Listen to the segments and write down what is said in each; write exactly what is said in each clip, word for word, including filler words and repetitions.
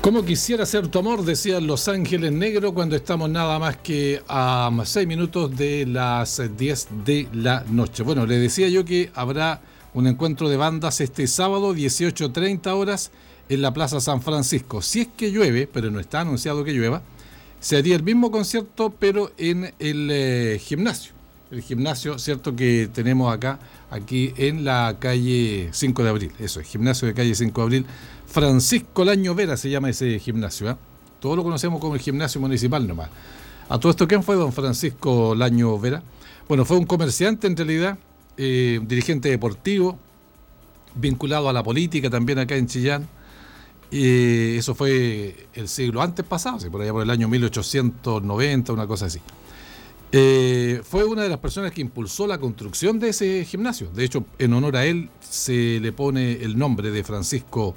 Como quisiera ser tu amor, decían Los Ángeles Negros, cuando estamos nada más que a seis minutos de las diez de la noche. Bueno, le decía yo que habrá un encuentro de bandas este sábado, dieciocho treinta horas, en la Plaza San Francisco. Si es que llueve, pero no está anunciado que llueva, se haría el mismo concierto, pero en el eh, gimnasio. El gimnasio, cierto, que tenemos acá, aquí en la calle cinco de abril. Eso es, gimnasio de calle cinco de abril. Francisco Laño Vera se llama ese gimnasio, ¿eh? Todos lo conocemos como el gimnasio municipal nomás. A todo esto, ¿quién fue don Francisco Laño Vera? Bueno, fue un comerciante en realidad, eh, dirigente deportivo, vinculado a la política también acá en Chillán. Eh, eso fue el siglo antes pasado, por allá por el año mil ochocientos noventa, una cosa así. Eh, fue una de las personas que impulsó la construcción de ese gimnasio. De hecho, en honor a él se le pone el nombre de Francisco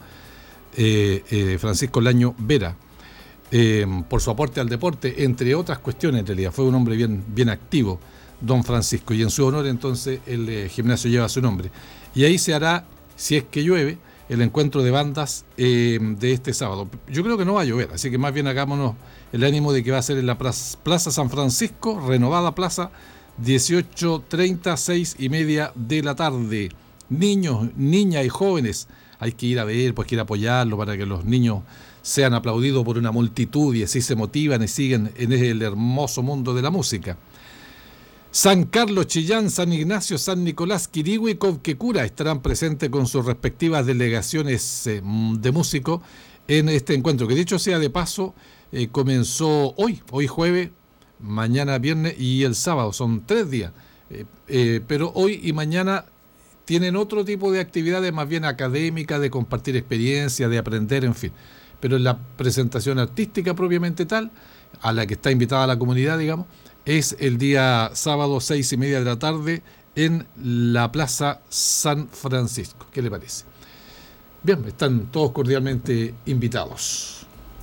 eh, eh, Francisco Laño Vera, eh, por su aporte al deporte, entre otras cuestiones. En realidad fue un hombre bien, bien activo, don Francisco, y en su honor entonces el eh, gimnasio lleva su nombre. Y ahí se hará, si es que llueve, el encuentro de bandas eh, de este sábado. Yo creo que no va a llover, así que más bien hagámonos el ánimo de que va a ser en la Plaza San Francisco, renovada plaza, dieciocho treinta, seis y media de la tarde. Niños, niñas y jóvenes, hay que ir a ver, pues que ir a apoyarlo para que los niños sean aplaudidos por una multitud y así se motivan y siguen en el hermoso mundo de la música. San Carlos, Chillán, San Ignacio, San Nicolás, Quirihue y Cobquecura estarán presentes con sus respectivas delegaciones eh, de músicos en este encuentro, que dicho sea de paso, eh, comenzó hoy, hoy jueves, mañana viernes y el sábado, son tres días, eh, eh, pero hoy y mañana tienen otro tipo de actividades más bien académicas, de compartir experiencias, de aprender, en fin. Pero en la presentación artística propiamente tal, a la que está invitada la comunidad, digamos, es el día sábado, seis y media de la tarde, en la Plaza San Francisco. ¿Qué le parece? Bien, están todos cordialmente invitados.